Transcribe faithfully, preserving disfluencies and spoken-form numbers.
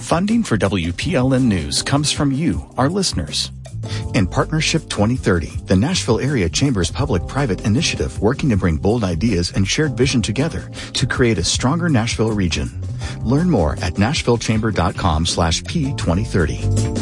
Funding for W P L N News comes from you, our listeners. In Partnership twenty thirty, the Nashville Area Chamber's public-private initiative working to bring bold ideas and shared vision together to create a stronger Nashville region. Learn more at nashvillechamber.com slash P2030.